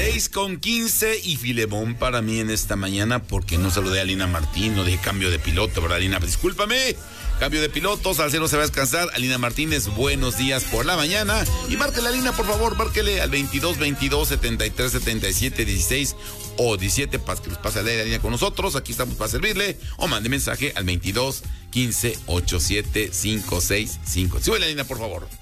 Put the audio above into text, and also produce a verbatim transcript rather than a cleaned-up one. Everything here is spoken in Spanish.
seis con quince y Filemón para mí en esta mañana porque no saludé a Alina Martín, no dije cambio de piloto, ¿verdad, Alina? Discúlpame. Cambio de piloto, Salcero se va a descansar. Alina Martínez, buenos días por la mañana. Y márquele, Alina, por favor, márquele al veintidós veintidós setenta y tres setenta y siete dieciséis o diecisiete para que los pase a la línea con nosotros. Aquí estamos para servirle. O mande mensaje al veintidós quince ochenta y siete cincuenta y seis cinco. Sube la línea, por favor.